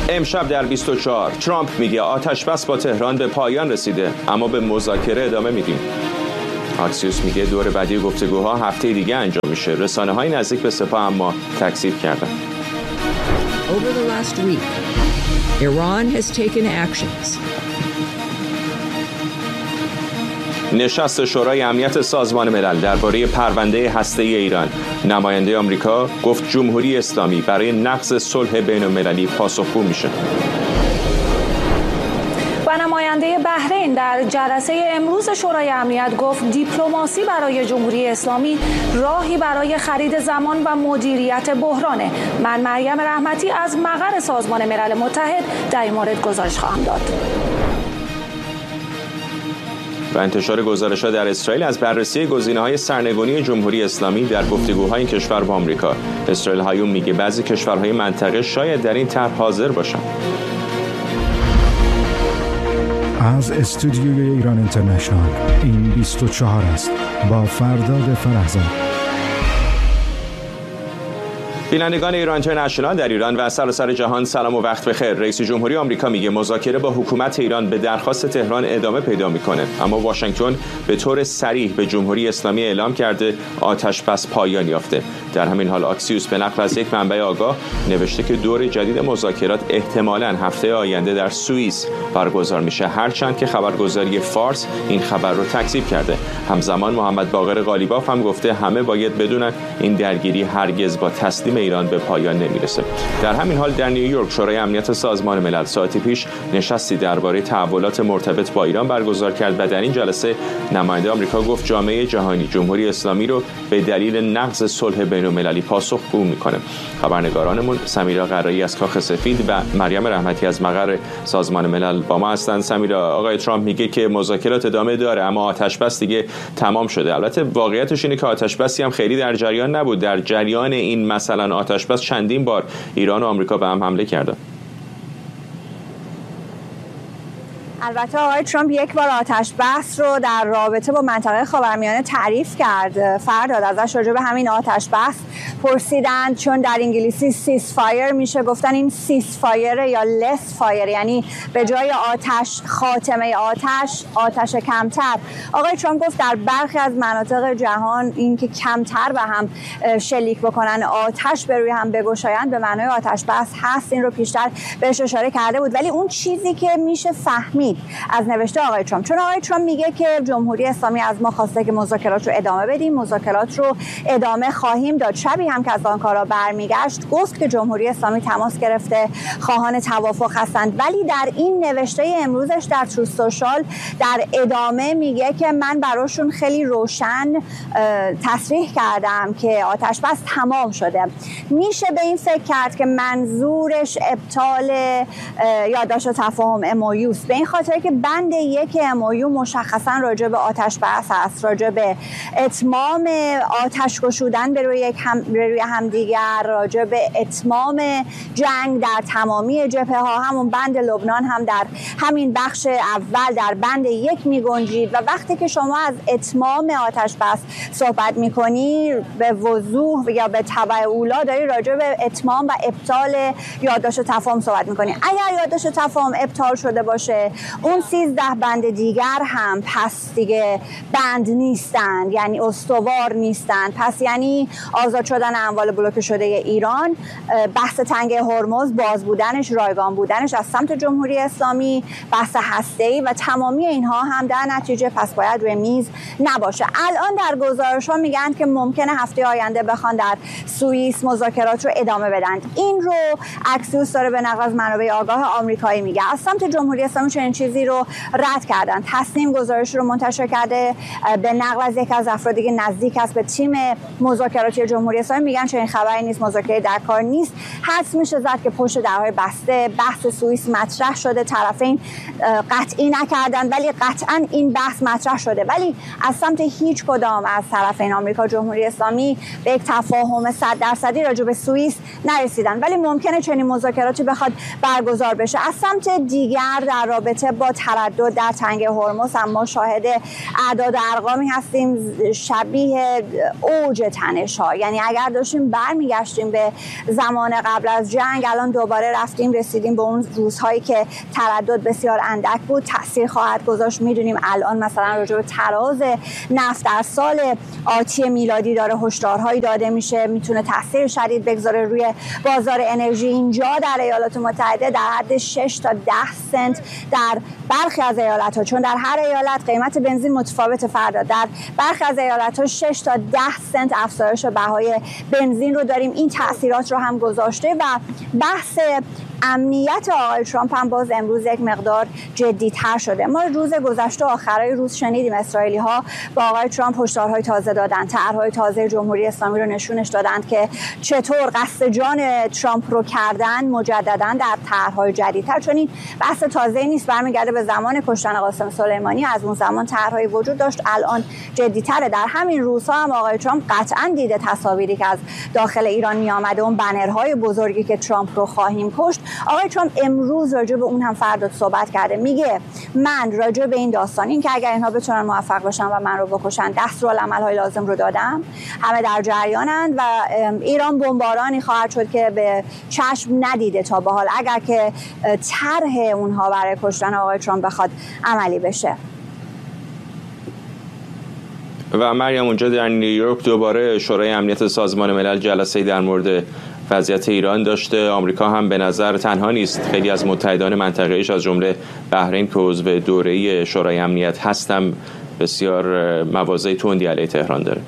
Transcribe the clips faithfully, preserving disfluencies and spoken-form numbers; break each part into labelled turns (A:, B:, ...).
A: امشب در بیست و چهار ترامپ میگه آتش بس با تهران به پایان رسیده، اما به مذاکره ادامه میدیم. اکسیوس میگه دور بعدی گفتگوها هفته دیگه انجام میشه. رسانه‌های نزدیک به سپاه اما تکذیب کردن.
B: Over the last week, Iran has taken actions.
A: نشست شورای امنیت سازمان ملل درباره پرونده هسته‌ای ایران. نماینده آمریکا گفت جمهوری اسلامی برای نقض صلح بین‌المللی پاسخگو میشه.
C: و نماینده بحرین در جلسه امروز شورای امنیت گفت دیپلماسی برای جمهوری اسلامی راهی برای خرید زمان و مدیریت بحرانه. من مریم رحمتی از مقر سازمان ملل متحد در این مورد گزارش خواهم داد.
A: و انتشار گزارش‌ها در اسرائیل از بررسی گزینه‌های سرنگونی جمهوری اسلامی در گفتگوهای این کشور با آمریکا. اسرائیل هایوم میگه بعضی کشورهای منطقه شاید در این طرح حاضر باشن.
D: از استودیوی ایران اینترنشنال این بیست و چهار است با فرداد فرهزاد.
A: بینندگان ایران اینترنشنال در ایران و سراسر جهان سلام و وقت بخیر. رئیس جمهوری آمریکا میگه مذاکره با حکومت ایران به درخواست تهران ادامه پیدا میکنه، اما واشنگتن به طور صریح به جمهوری اسلامی اعلام کرده آتش بس پایان یافته. در همین حال اکسیوس به نقل از یک منبع آگاه نوشته که دور جدید مذاکرات احتمالاً هفته آینده در سوئیس برگزار میشه، هرچند که خبرگزاری فارس این خبر رو تکذیب کرده. همزمان محمد باقر قالیباف هم گفته همه باید بدونن این درگیری هرگز با تسلیم ایران به پایان نمیرسه. در همین حال در نیویورک شورای امنیت سازمان ملل ساعتی پیش نشستی درباره تحولات مرتبط با ایران برگزار کرد و در این جلسه نماینده آمریکا گفت جامعه جهانی جمهوری اسلامی رو به دلیل نقض صلح بین‌المللی پاسخگو میکنه. خبرنگارانمون سمیرا قرایی از کاخ سفید و مریم رحمتی از مقر سازمان ملل با ما هستند. سمیرا، آقای ترامپ میگه که مذاکرات ادامه داره اما آتش بس دیگه تمام شده. البته واقعیتش اینه که آتش بسی هم خیلی در جریان نبود. در جریان این مثلا آتش بس چندین بار ایران و آمریکا به هم حمله کردن.
E: البته آقای ترامپ یک بار آتش بس رو در رابطه با منطقه خاورمیانه تعریف کرد. فرداد ازش راجع به همین آتش بس پرسیدند، چون در انگلیسی سیس فایر میشه، گفتن این سیس فایر یا لس فایر، یعنی به جای آتش خاتمه آتش، آتش کمتر. آقای ترامپ گفت در برخی از مناطق جهان این که کمتر به هم شلیک بکنن، آتش به روی هم بگشایند، به معنای آتش بس هست. این رو پیشتر بهش اشاره کرده بود. ولی اون چیزی که میشه فهمید از نوشته آقای ترامپ، چون آقای ترامپ میگه که جمهوری اسلامی از ما خواسته که مذاکرات رو ادامه بدیم، مذاکرات رو ادامه خواهیم داد. شبی هم که از آن کارا برمیگشت گفت که جمهوری اسلامی تماس گرفته، خواهان توافق هستند. ولی در این نوشته امروزش در تروث سوشال در ادامه میگه که من براشون خیلی روشن تصریح کردم که آتش بس تمام شده. میشه به این فکر کرد که منظورش ابطال یادداشت تفاهم ام او یو است، به این خاطر که بند یک ام او یو مشخصا راجع به آتش بس است، راجع به اتمام آتش گشودن به روی هم روی همدیگر، راجع به اتمام جنگ در تمامی جبهه ها. همون بند لبنان هم در همین بخش اول در بند یک می گنجید و وقتی که شما از اتمام آتش بس صحبت می کنی به وضوح یا به تبع اولا داری راجع به اتمام و ابطال یادداشت تفاهم صحبت می کنی. اگر یادداشت تفاهم ابطال شده باشه، اون سیزده بند دیگر هم پس دیگه بند نیستند، یعنی استوار نیستند. پس یعنی آزاد شدن اموال بلوکه شده ایران، بحث تنگه هرمز، باز بودنش، رایگان بودنش از سمت جمهوری اسلامی، بحث هسته‌ای و تمامی اینها هم در نتیجه پس باید روی میز نباشه. الان در گزارش ها میگن که ممکنه هفته آینده بخوان در سوئیس مذاکرات رو ادامه بدن. این رو اکسیوس داره به نقل از منابع آگاه آمریکایی میگه. از سمت جمهوری اسلامی چنین چیزی رو رد کردن. تصنیم گزارش رو منتشر کرده به نقل از یک از افرادی که نزدیک است به تیم مذاکراتی جمهوری اسلامی، میگن چنین خبری نیست، مذاکره در کار نیست. حدس میشه زد که پشت درهای بسته بحث سوئیس مطرح شده، طرفین قطعی نکردن ولی قطعا این بحث مطرح شده، ولی از سمت هیچ کدام از طرفین آمریکا جمهوری اسلامی به یک تفاهم صد درصدی راجع به سوئیس نرسیدن. ولی ممکنه چنین مذاکراتی بخواد برگزار بشه. از سمت دیگر در رابطه رابطه با تردد در تنگه هرمز هم ما شاهد اعداد و ارقامی هستیم شبیه اوج تنش‌ها. یعنی اگر داشتیم برمیگشتیم به زمان قبل از جنگ، الان دوباره رفتیم رسیدیم به اون روزهایی که تردد بسیار اندک بود. تاثیر خواهد گذاشت. میدونیم الان مثلا راجع به تراز نفت در سال آتی میلادی داره هشدارهایی داده میشه، میتونه تاثیر شدید بگذاره روی بازار انرژی. اینجا در ایالات متحده در حد شش تا ده سنت در برخی از ایالت‌ها، چون در هر ایالت قیمت بنزین متفاوت فردا، در برخی از ایالت‌ها شش تا ده سنت افزایش بهای بنزین رو داریم. این تاثیرات رو هم گذاشته و بحث امنیت آقای ترامپ هم باز امروز یک مقدار جدی‌تر شده. ما روز گذشته آخرای روز شنیدیم اسرائیلی ها با آقای ترامپ هشدارهای تازه دادن، طرحهای تازه جمهوری اسلامی رو نشونش دادند که چطور قصد جان ترامپ رو کردن مجددا در طرحهای جدیدتر، چون این بحث تازه‌ای نیست، برمیگرده به زمان کشتن قاسم سلیمانی. از اون زمان طرحهای وجود داشت، الان جدی‌تره. در همین روزها هم آقای ترامپ قطعاً دیده تصاویری که از داخل ایران می‌آمده، اون بنرهای بزرگی که ترامپ رو خواهیم کشت. آقای ترامپ امروز راجع به اون هم فردا صحبت کرده. میگه من راجع به این داستان، این که اگر اینها بتونن موفق باشن و من رو بکشن، دستورالعمل‌های لازم رو دادم، همه در جریانند و ایران بمبارانی خواهد شد که به چشم ندیده تا به حال، اگر که طرح اونها برای کشتن آقای ترامپ بخواد عملی بشه.
A: و مریم، اونجا در نیویورک دوباره شورای امنیت سازمان ملل جلسه‌ای در مورد وضعیت ایران داشته. آمریکا هم به نظر تنها نیست، خیلی از متحدان منطقه‌ایش از جمله بحرین که عضو دوره شورای امنیت هستم بسیار مواضع تندی علیه تهران داره.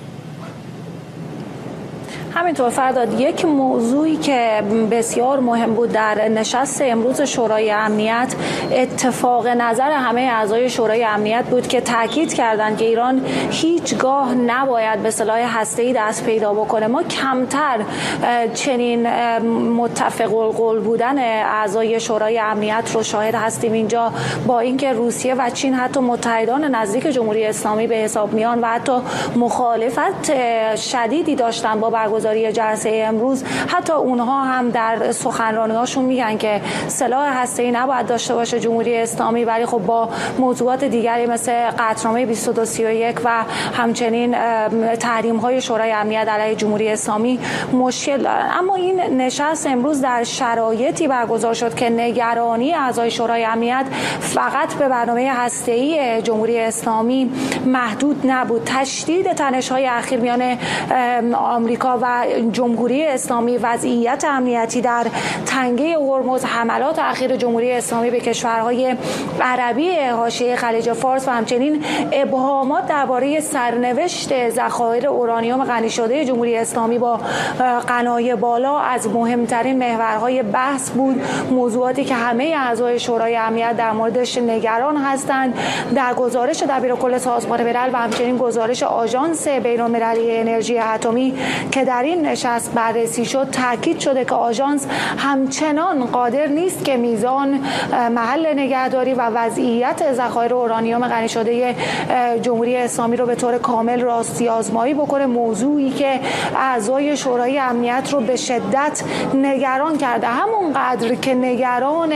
C: همینطور فرداد، یک موضوعی که بسیار مهم بود در نشست امروز شورای امنیت اتفاق نظر همه اعضای شورای امنیت بود که تاکید کردند که ایران هیچگاه نباید به سلاح هسته‌ای دست پیدا بکنه. ما کمتر چنین متفق القول بودن اعضای شورای امنیت رو شاهد هستیم اینجا، با اینکه روسیه و چین حتی متحدان نزدیک جمهوری اسلامی به حساب میان و حتی مخالفت شدیدی داشتن با برگزاری جلسه امروز. حتی اونها هم در سخنرانی‌هاشون میگن که سلاح هسته‌ای نباید داشته باشه جمهوری اسلامی، ولی خب با موضوعات دیگری مثل قطعنامه بیست و دو سی و یک و همچنین تحریم‌های شورای امنیت علیه جمهوری اسلامی مشکل دارن. اما این نشست امروز در شرایطی برگزار شد که نگرانی اعضای شورای امنیت فقط به برنامه هسته‌ای جمهوری اسلامی محدود نبود. تشدید تنش‌های اخیر میان آمریکا و جمهوری اسلامی، وضعیت امنیتی در تنگه هرمز، حملات اخیر جمهوری اسلامی به کشورهای عربی حاشیه خلیج فارس و همچنین ابهامات درباره سرنوشت ذخایر اورانیوم غنی شده جمهوری اسلامی با غنای بالا از مهمترین محورهای بحث بود. موضوعاتی که همه اعضای شورای امنیت در موردش نگران هستند. در گزارش دبیرکل سازمان ملل و همچنین گزارش آژانس بین‌المللی انرژی اتمی که در این نشست بررسی شد، تاکید شده که آژانس همچنان قادر نیست که میزان، محل نگهداری و وضعیت ذخایر اورانیوم غنی شده جمهوری اسلامی رو به طور کامل راستی آزمایی بکنه. موضوعی که اعضای شورای امنیت رو به شدت نگران کرده، همونقدر که نگران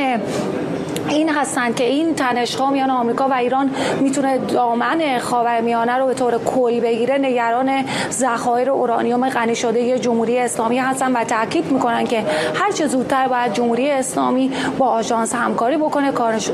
C: این هستند که این تنش‌ها میان آمریکا و ایران میتونه دامن خاورمیانه رو به طور کلی بگیره. نگران ذخایر اورانیوم غنی شده جمهوری اسلامی هستن و تاکید میکنن که هر چه زودتر باید جمهوری اسلامی با آژانس همکاری بکنه.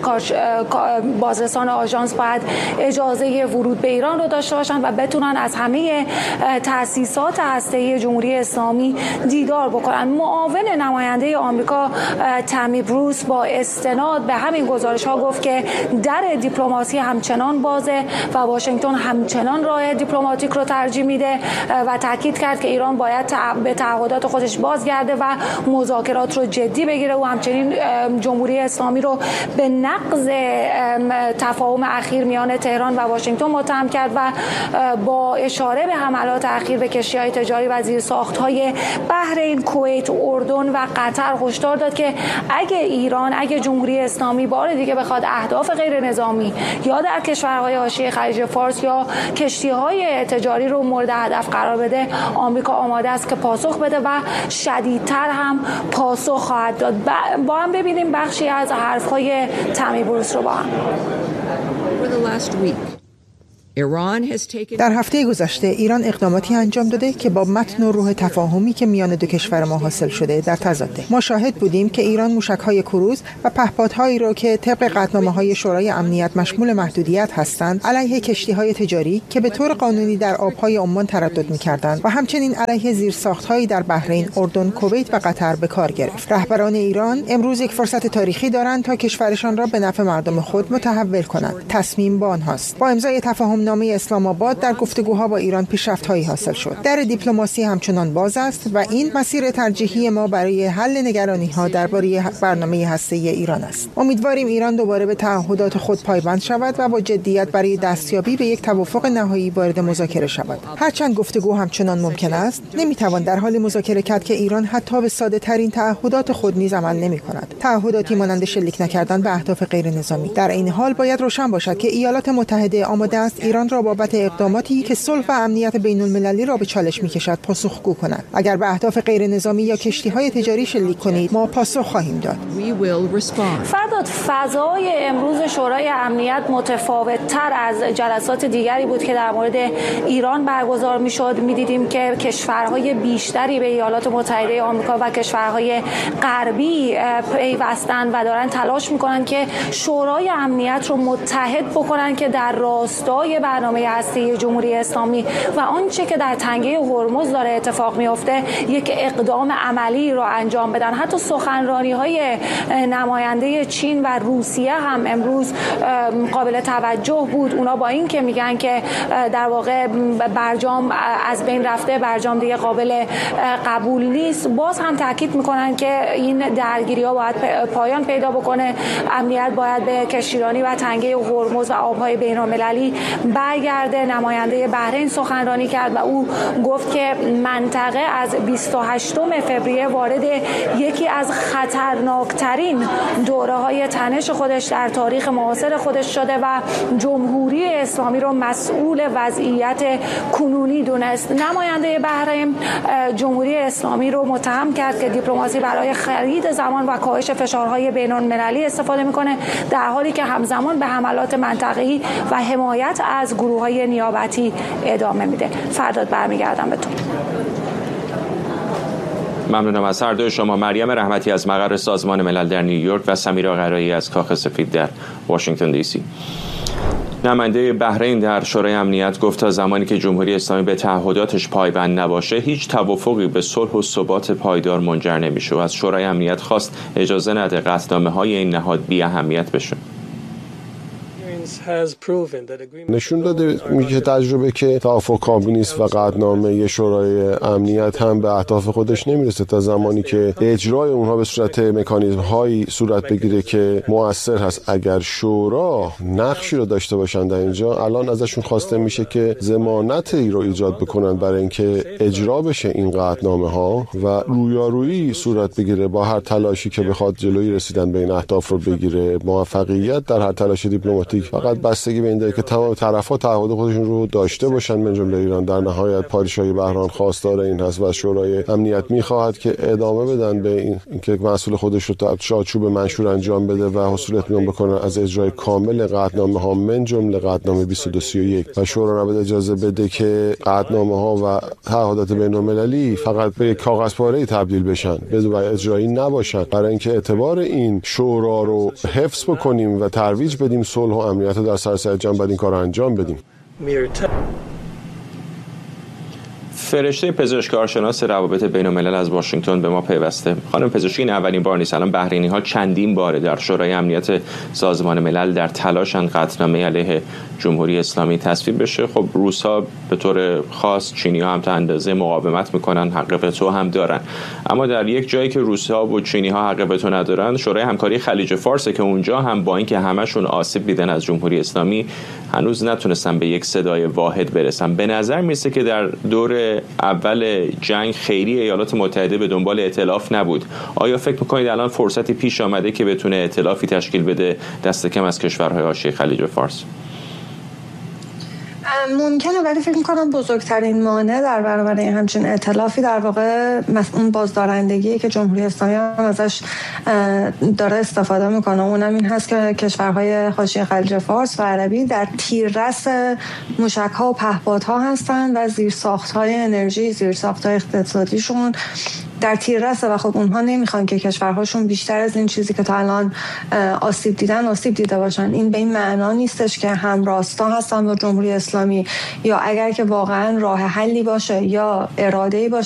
C: بازرسان آژانس باید اجازه ورود به ایران رو داشته باشن و بتونن از همه تأسیسات هسته‌ای جمهوری اسلامی دیدار بکنن. معاون نماینده آمریکا تامی بروس با استناد به همین گزارش ها گفت که در دیپلماسی همچنان بازه و واشنگتن همچنان راه دیپلماتیک رو ترجیح میده و تاکید کرد که ایران باید به تعهدات خودش بازگرده و مذاکرات رو جدی بگیره و همچنین جمهوری اسلامی رو به نقض تفاهم اخیر میان تهران و واشنگتن متهم کرد و با اشاره به حملات اخیر به کشتی‌های تجاری و زیرساخت‌های بحرین، کویت، اردن و قطر هشدار داد که اگه ایران، اگه جمهوری اسلامی اسلامی بار دیگه بخواد اهداف غیر نظامی یا در کشورهای حاشیه خلیج فارس یا کشتی‌های تجاری رو مورد هدف قرار بده، آمریکا آماده است که پاسخ بده و شدیدتر هم پاسخ خواهد داد. با هم ببینیم بخشی از حرف‌های تامی بروس رو با هم.
F: در هفته گذشته ایران اقداماتی انجام داده که با متن و روح تفاهمی که میان دو کشور ما حاصل شده در تضاده. ما شاهد بودیم که ایران موشک‌های کروز و پهپادهایی را که طبق قطعنامه‌های شورای امنیت مشمول محدودیت هستند علیه کشتی‌های تجاری که به طور قانونی در آب‌های عمان تردد می‌کردند و همچنین علیه زیرساخت‌هایی در بحرین، اردن، کویت و قطر به کار گرفت. رهبران ایران امروز یک فرصت تاریخی دارند تا کشورشان را به نفع مردم خود متحول کنند. تصمیم با آنهاست. با امضای تفاهم نامه اسلام آباد در گفتگوها با ایران پیشرفت‌هایی حاصل شد. در دیپلماسی همچنان باز است و این مسیر ترجیحی ما برای حل نگرانی‌ها درباره برنامه هسته‌ای ایران است. امیدواریم ایران دوباره به تعهدات خود پایبند شود و با جدیت برای دستیابی به یک توافق نهایی وارد مذاکره شود. هرچند گفتگو همچنان ممکن است، نمی‌توان در حال مذاکره کرد که ایران حتی به ساده‌ترین تعهدات خود نیز عمل نمی‌کند. تعهداتی مانند شلیک نکردن به اهداف غیر نظامی. در این حال باید روشن باشد که ایالات متحده آماده است ایران را بابت اقداماتی که صلح و امنیت بین‌المللی را به چالش می‌کشد پاسخگو کند. اگر به اهداف غیر نظامی یا کشتی‌های تجاری شلیک کنید، ما پاسخ خواهیم داد.
C: فرداد، فضای امروز شورای امنیت متفاوت‌تر از جلسات دیگری بود که در مورد ایران برگزار می‌شد. می‌دیدیم که کشورهای بیشتری به ایالات متحده آمریکا و کشورهای غربی پیوستند و دارن تلاش می‌کنند که شورای امنیت رو متحد بکنن که در راستای برنامه هسته‌ای جمهوری اسلامی و آنچه که در تنگه هرمز داره اتفاق میفته یک اقدام عملی رو انجام بدن. حتی سخنرانی‌های نماینده چین و روسیه هم امروز قابل توجه بود. اونا با این که میگن که در واقع برجام از بین رفته، برجام دیگه قابل قبول نیست، باز هم تاکید میکنن که این درگیری‌ها باید پایان پیدا بکنه، امنیت باید به کشتیرانی و تنگه هرمز و آب‌های بین‌المللی برگرده. نماینده بحرین سخنرانی کرد و او گفت که منطقه از بیست و هشتم فوریه وارد یکی از خطرناکترین دوره‌های تنش خودش در تاریخ معاصر خودش شده و جمهوری اسلامی رو مسئول وضعیت کنونی دونست. نماینده بحرین جمهوری اسلامی رو متهم کرد که دیپلماسی برای خرید زمان و کاهش فشارهای بین‌المللی استفاده میکنه، در حالی که همزمان به حملات منطقه‌ای و حمایت از گروه‌های نیابتی ادامه میده. فرداد برمیگردم به تو.
A: ممنونم از هر دوی شما. مریم رحمتی از مقر سازمان ملل در نیویورک و سمیرا قرایی از کاخ سفید در واشنگتن دی سی. نماینده بحرین در شورای امنیت گفت تا زمانی که جمهوری اسلامی به تعهداتش پایبند نباشه هیچ توافقی به صلح و ثبات پایدار منجر نمیشه و از شورای امنیت خواست اجازه نده قطعنامه‌های این نهاد بی اهمیت بشه.
G: نشون داده میگه تجربه که توافق کامل نیست و قطعنامه شورای امنیت هم به اهداف خودش نمیرسه تا زمانی که اجرای اونها به صورت مکانیزم هایی صورت بگیره که مؤثر هست. اگر شورا نقشی رو داشته باشن در اینجا، الان ازشون خواسته میشه که ضمانتی رو ایجاد بکنن برای اینکه اجرا بشه این قطعنامه ها و رویارویی صورت بگیره با هر تلاشی که بخواد جلوی رسیدن به این اهداف رو بگیره. موفقیت در هر تلاش دیپلماتیک فقط بستگی به این داره که تمام طرف‌ها تعهد خودشون رو داشته باشن، من جمله ایران. در نهایت پادشاهی بحران خواستار این هست و شورای امنیت می‌خواهد که ادامه بدن به این اینکه مسئول خودش رو تا چارچوب منشور انجام بده و حصول اطمینان بکنه از اجرای کامل قطعنامه‌ها، من جمله قطعنامه بیست و دو سی و یک، و شورا نباید اجازه بده که قطعنامه‌ها و تعهدات بین‌المللی فقط به یک کاغذ پاره‌ای تبدیل بشن بدون اجرایی نباشن. برای اینکه اعتبار این شورا رو حفظ بکنیم و ترویج بدیم صلح و امنیت در سراسر جهان، باید این کار رو انجام بدیم.
A: فرشته پزشک کارشناس روابط بین‌الملل از واشنگتن به ما پیوسته. خانم پزشکی، این اولین بار نیست. الان بحرینی‌ها چندین باره در شورای امنیت سازمان ملل در تلاشن قطعنامه علیه جمهوری اسلامی تصویب بشه. خب روس‌ها به طور خاص، چینی‌ها هم تا اندازه مقاومت میکنن، حق وتو هم دارن. اما در یک جایی که روس‌ها و چینی‌ها حق وتو ندارن، شورای همکاری خلیج فارس که اونجا هم با اینکه همشون آسیب دیدن از جمهوری اسلامی، هنوز نتونستن به یک صدای واحد برسن. به نظر میرسه که در دور اول جنگ خیلی ایالات متحده به دنبال ائتلاف نبود. آیا فکر میکنید الان فرصتی پیش آمده که بتونه ائتلافی تشکیل بده دست کم از کشورهای حاشیه خلیج فارس؟
H: ممکنه، ولی فکر میکنم بزرگترین مانع در برابر این همچین ائتلافی در واقع اون بازدارندگی که جمهوری اسلامی هم ازش داره استفاده میکنه، اونم این هست که کشورهای حاشیه خلیج فارس و عربی در تیررس موشک‌ها و پهپادها هستن و زیرساخت‌های انرژی، زیرساخت‌های اقتصادیشون در تیررسه و خب اونها نمیخوان که کشورهاشون بیشتر از این چیزی که تا الان آسیب دیدن آسیب دیده باشن. این به این معنا نیستش که هم راستا هستن با جمهوری اسلامی، یا اگر که واقعا راه حلی باشه یا اراده‌ای باشه